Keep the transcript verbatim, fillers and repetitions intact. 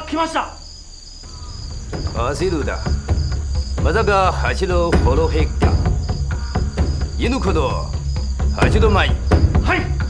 あ、来ました。 焦るだ。まさか八度フォローヘッカ。犬子と八度前。 はい。